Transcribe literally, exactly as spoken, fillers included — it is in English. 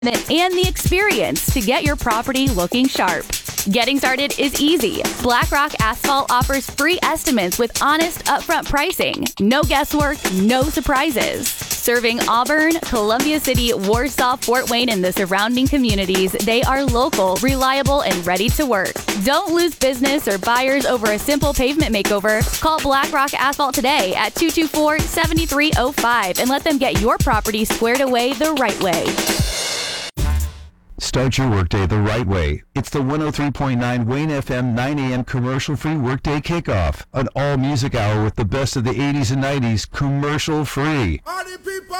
and the experience to get your property looking sharp. Getting started is easy. BlackRock Asphalt offers free estimates with honest, upfront pricing. No guesswork, no surprises. Serving Auburn, Columbia City, Warsaw, Fort Wayne, and the surrounding communities, they are local, reliable, and ready to work. Don't lose business or buyers over a simple pavement makeover. Call BlackRock Asphalt today at two two four, seven three zero five and let them get your property squared away the right way. Start your workday the right way. It's the one oh three point nine Wayne F M nine a.m. commercial-free workday kickoff. An all-music hour with the best of the eighties and nineties commercial-free. Party people!